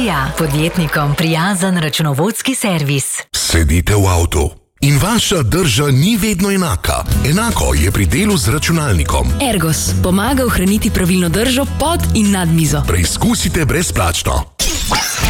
Avtomatija. Podjetnikom prijazen računovodski servis. Sedite v avtu in vaša drža ni vedno enaka. Enako je pri delu z računalnikom. Ergos pomaga ohraniti pravilno držo pod in nad mizo. Preizkusite brezplačno.